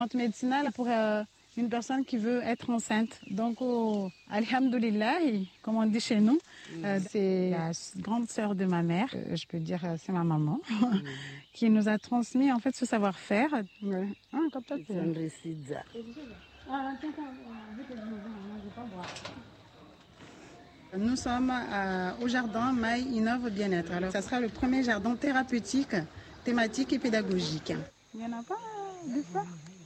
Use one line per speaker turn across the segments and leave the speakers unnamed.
Plante médicinale pour une personne qui veut être enceinte. Donc, alhamdoulilah, comme on dit chez nous, c'est la grande sœur de ma mère, je peux dire c'est ma maman, qui nous a transmis en fait ce savoir-faire. Nous sommes au jardin Maï Innove Bien-être. Alors, ça sera le premier jardin thérapeutique, thématique et pédagogique. Il n'y en a pas de ça.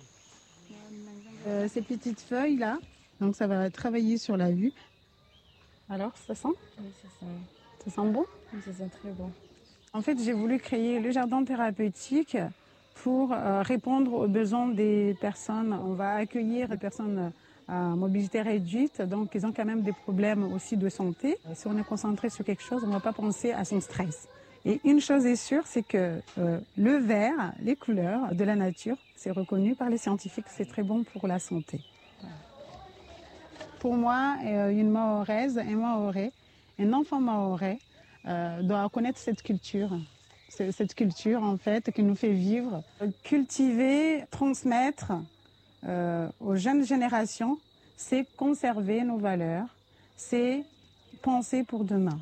Ces petites feuilles là, donc ça va travailler sur la vue. Alors, ça sent?
Oui,
ça sent bon?
Oui, ça sent très bon.
En fait, j'ai voulu créer le jardin thérapeutique pour répondre aux besoins des personnes. On va accueillir des personnes à mobilité réduite, donc ils ont quand même des problèmes aussi de santé. Si on est concentré sur quelque chose, on ne va pas penser à son stress. Et une chose est sûre, c'est que le vert, les couleurs de la nature, c'est reconnu par les scientifiques, c'est très bon pour la santé. Pour moi, une Mahoraise, un Mahorais, un enfant Mahorais doit connaître cette culture. Cette culture, en fait, qui nous fait vivre. Cultiver, transmettre aux jeunes générations, c'est conserver nos valeurs, c'est penser pour demain.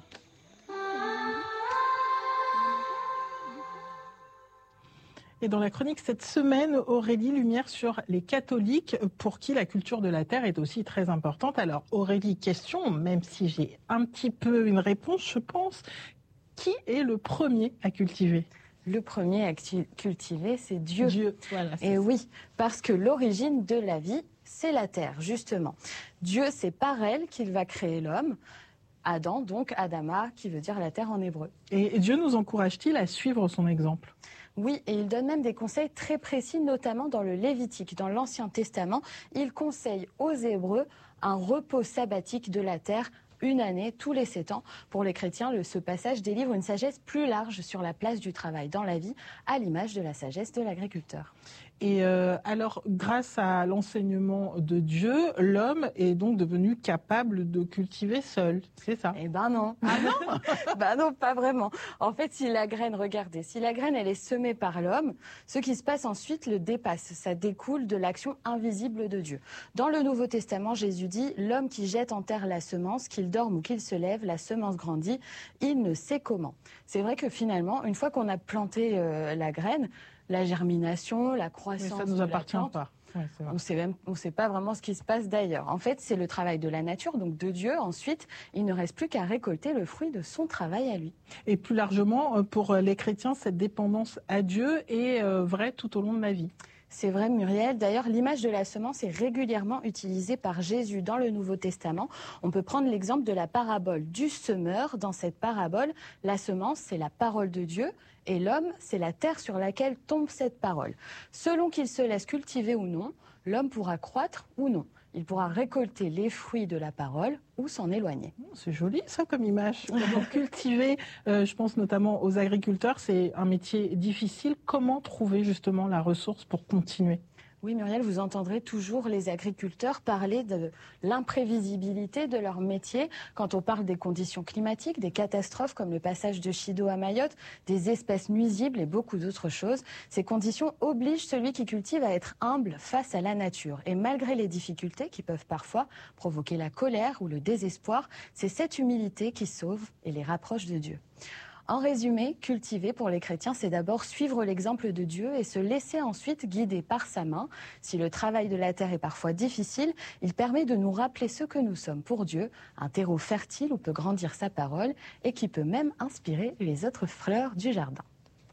Et dans la chronique cette semaine, Aurélie, lumière sur les catholiques pour qui la culture de la terre est aussi très importante. Alors Aurélie, question, même si j'ai un petit peu une réponse, je pense, qui est le premier à cultiver ?
Le premier à cultiver, c'est Dieu.
Dieu, voilà.
Et oui, parce que l'origine de la vie, c'est la terre, justement. Dieu, c'est par elle qu'il va créer l'homme. Adam, donc Adama, qui veut dire la terre en hébreu.
Et Dieu nous encourage-t-il à suivre son exemple ?
Oui, et il donne même des conseils très précis, notamment dans le Lévitique, dans l'Ancien Testament. Il conseille aux Hébreux un repos sabbatique de la terre, une année, tous les 7 ans. Pour les chrétiens, ce passage délivre une sagesse plus large sur la place du travail dans la vie, à l'image de la sagesse de l'agriculteur.
Et alors, grâce à l'enseignement de Dieu, l'homme est donc devenu capable de cultiver seul, c'est ça ?
Eh ben non. Ah non. Ben non, pas vraiment. En fait, si la graine, regardez, si la graine elle est semée par l'homme, ce qui se passe ensuite le dépasse. Ça découle de l'action invisible de Dieu. Dans le Nouveau Testament, Jésus dit, l'homme qui jette en terre la semence, qu'il dorme ou qu'il se lève, la semence grandit, il ne sait comment. C'est vrai que finalement, une fois qu'on a planté la graine, la germination, la croissance.
Mais ça ne nous appartient pas.
Ouais, on ne sait pas vraiment ce qui se passe d'ailleurs. En fait, c'est le travail de la nature, donc de Dieu. Ensuite, il ne reste plus qu'à récolter le fruit de son travail à lui.
Et plus largement, pour les chrétiens, cette dépendance à Dieu est vraie tout au long de la vie.
C'est vrai, Muriel. D'ailleurs, l'image de la semence est régulièrement utilisée par Jésus dans le Nouveau Testament. On peut prendre l'exemple de la parabole du semeur. Dans cette parabole, la semence, c'est la parole de Dieu. Et l'homme, c'est la terre sur laquelle tombe cette parole. Selon qu'il se laisse cultiver ou non, l'homme pourra croître ou non. Il pourra récolter les fruits de la parole ou s'en éloigner.
C'est joli ça comme image. Donc, cultiver, je pense notamment aux agriculteurs, c'est un métier difficile. Comment trouver justement la ressource pour continuer ?
Oui, Muriel, vous entendrez toujours les agriculteurs parler de l'imprévisibilité de leur métier quand on parle des conditions climatiques, des catastrophes comme le passage de Chido à Mayotte, des espèces nuisibles et beaucoup d'autres choses. Ces conditions obligent celui qui cultive à être humble face à la nature. Et malgré les difficultés qui peuvent parfois provoquer la colère ou le désespoir, c'est cette humilité qui sauve et les rapproche de Dieu. En résumé, cultiver pour les chrétiens, c'est d'abord suivre l'exemple de Dieu et se laisser ensuite guider par sa main. Si le travail de la terre est parfois difficile, il permet de nous rappeler ce que nous sommes pour Dieu, un terreau fertile où peut grandir sa parole et qui peut même inspirer les autres fleurs du jardin.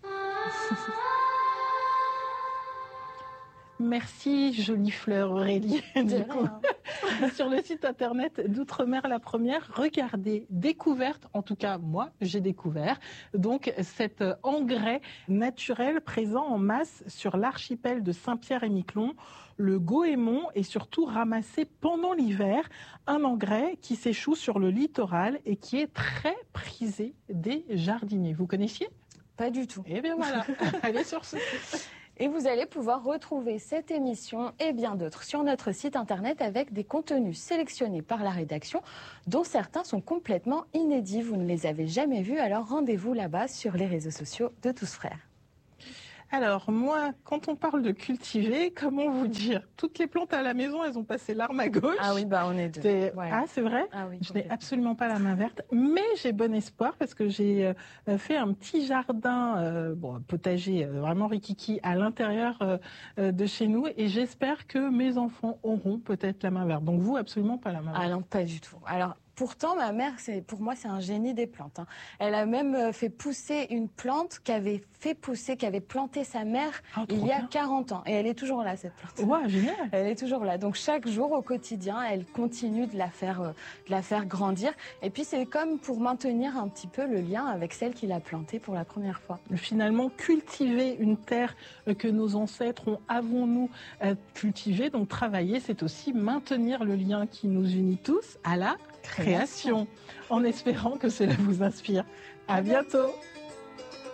Merci, jolie fleur Aurélie. Du coup, sur le site internet d'Outre-mer la Première, regardez, découverte, en tout cas moi j'ai découvert, donc cet engrais naturel présent en masse sur l'archipel de Saint-Pierre-et-Miquelon, le goémon est surtout ramassé pendant l'hiver, un engrais qui s'échoue sur le littoral et qui est très prisé des jardiniers. Vous connaissiez ?
Pas du tout.
Eh bien voilà, allez sur ce site.
Et vous allez pouvoir retrouver cette émission et bien d'autres sur notre site internet avec des contenus sélectionnés par la rédaction, dont certains sont complètement inédits. Vous ne les avez jamais vus, alors rendez-vous là-bas sur les réseaux sociaux de Tous Frères.
Alors moi, quand on parle de cultiver, comment vous dire? Toutes les plantes à la maison, elles ont passé l'arme à gauche.
Ah oui, on est deux.
Ouais. Ah, c'est vrai?
Ah oui,
je n'ai absolument pas la main verte, mais j'ai bon espoir parce que j'ai fait un petit jardin, potager vraiment rikiki à l'intérieur de chez nous et j'espère que mes enfants auront peut-être la main verte. Donc vous, absolument pas la main verte.
Ah non, pas du tout. Alors, pourtant, ma mère, pour moi, c'est un génie des plantes. Hein. Elle a même fait pousser une plante qu'avait planté sa mère il y a 40 ans. Et elle est toujours là, cette plante.
Ouais, génial.
Elle est toujours là. Donc, chaque jour, au quotidien, elle continue de la faire grandir. Et puis, c'est comme pour maintenir un petit peu le lien avec celle qui l'a plantée pour la première fois.
Finalement, cultiver une terre que nos ancêtres avons-nous cultivée, donc travailler, c'est aussi maintenir le lien qui nous unit tous à la création, en espérant que cela vous inspire. À bientôt.